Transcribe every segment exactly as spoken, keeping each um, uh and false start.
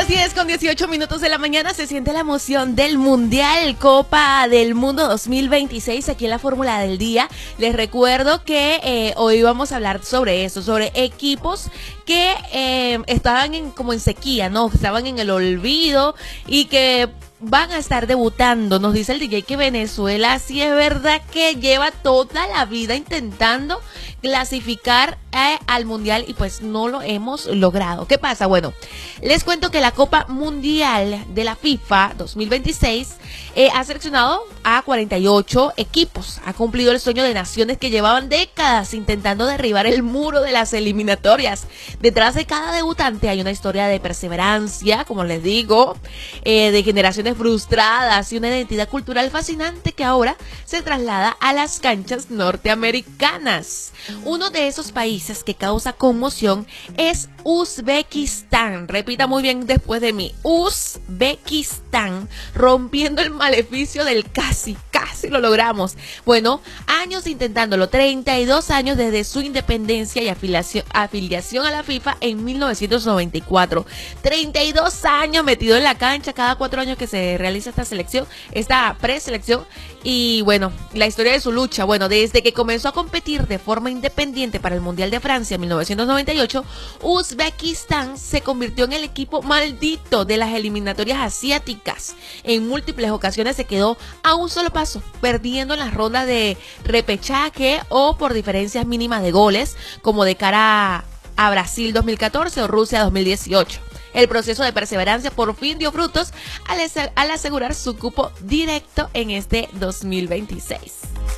diez con dieciocho minutos de la mañana se siente la emoción del Mundial Copa del Mundo dos mil veintiséis aquí en la Fórmula del Día. Les recuerdo que eh, hoy vamos a hablar sobre eso, sobre equipos que eh, estaban en, como en sequía, ¿no? Estaban en el olvido y que van a estar debutando. Nos dice el D J que Venezuela sí es verdad que lleva toda la vida intentando clasificar eh, al Mundial y pues no lo hemos logrado. ¿Qué pasa? Bueno, les cuento que la Copa Mundial de la FIFA dos mil veintiséis eh, ha seleccionado a cuarenta y ocho equipos. Ha cumplido el sueño de naciones que llevaban décadas intentando derribar el muro de las eliminatorias. Detrás de cada debutante hay una historia de perseverancia, como les digo, eh, de generaciones frustradas y una identidad cultural fascinante que ahora se traslada a las canchas norteamericanas. Uno de esos países que causa conmoción es Uzbekistán. Repita muy bien después de mí. Uzbekistán, rompiendo el maleficio del casi, casi lo logramos. Bueno, años intentándolo, treinta y dos años desde su independencia y afiliación, afiliación a la FIFA en mil novecientos noventa y cuatro. treinta y dos años metido en la cancha, cada cuatro años que se realiza esta selección, esta preselección. Y bueno, la historia de su lucha, bueno, desde que comenzó a competir de forma independiente para el Mundial de Francia en mil novecientos noventa y ocho, Uzbekistán se convirtió en el equipo maldito de las eliminatorias asiáticas. En múltiples ocasiones se quedó a un solo paso, perdiendo en las rondas de repechaje o por diferencias mínimas de goles, como de cara a Brasil dos mil catorce o Rusia dos mil dieciocho. El proceso de perseverancia por fin dio frutos al, al asegurar su cupo directo en este dos mil veintiséis.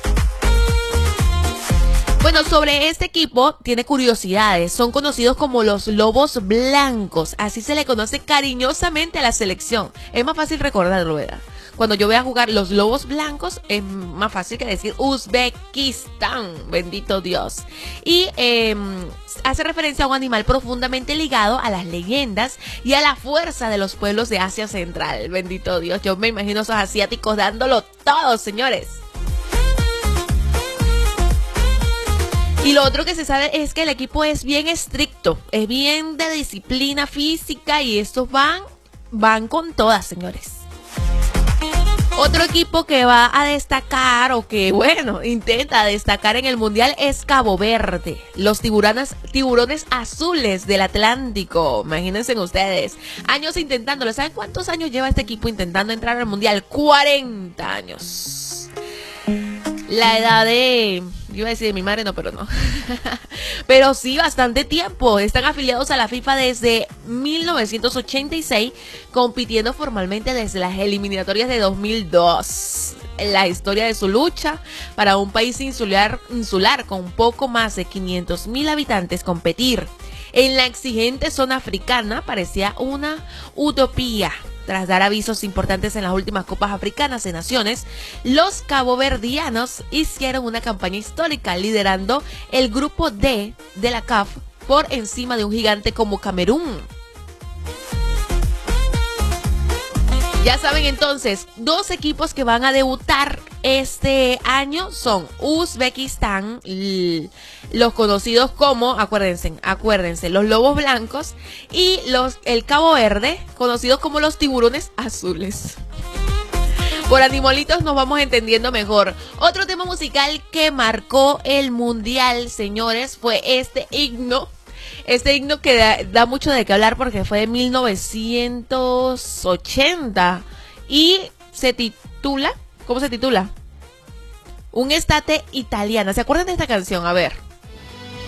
Bueno, sobre este equipo tiene curiosidades. Son conocidos como los Lobos Blancos. Así se le conoce cariñosamente a la selección. Es más fácil recordarlo, ¿verdad? Cuando yo voy a jugar los Lobos Blancos, es más fácil que decir Uzbekistán, bendito Dios. Y eh, hace referencia a un animal profundamente ligado a las leyendas y a la fuerza de los pueblos de Asia Central, bendito Dios. Yo me imagino a esos asiáticos dándolo todo, señores. Y lo otro que se sabe es que el equipo es bien estricto, es bien de disciplina física y estos van, van con todas, señores. Otro equipo que va a destacar o que, bueno, intenta destacar en el Mundial es Cabo Verde. Los tiburones, tiburones azules del Atlántico. Imagínense ustedes. Años intentándolo. ¿Saben cuántos años lleva este equipo intentando entrar al Mundial? cuarenta años. La edad de... Yo iba a decir de mi madre, no, pero no. Pero sí, bastante tiempo. Están afiliados a la FIFA desde mil novecientos ochenta y seis, compitiendo formalmente desde las eliminatorias de dos mil dos. La historia de su lucha para un país insular, insular con poco más de quinientos mil habitantes competir en la exigente zona africana parecía una utopía. Tras dar avisos importantes en las últimas Copas Africanas de Naciones, los caboverdianos hicieron una campaña histórica liderando el grupo D de la C A F por encima de un gigante como Camerún. Ya saben entonces, dos equipos que van a debutar este año son Uzbekistán, los conocidos como, acuérdense, acuérdense, los Lobos Blancos, y los el Cabo Verde, conocidos como los Tiburones Azules. Por animalitos nos vamos entendiendo mejor. Otro tema musical que marcó el Mundial, señores, fue este himno. Este himno que da, da mucho de qué hablar porque fue de mil novecientos ochenta y se titula, ¿cómo se titula? Un estate italiana. ¿Se acuerdan de esta canción? A ver.